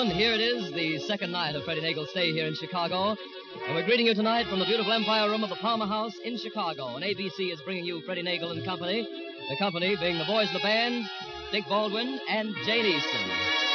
Here it is, the second night of Freddie Nagel's stay here in Chicago. And we're greeting you tonight from the beautiful Empire Room of the Palmer House in Chicago. And ABC is bringing you Freddie Nagel and company. The company being the boys in the band, Dick Baldwin and Jane Easton.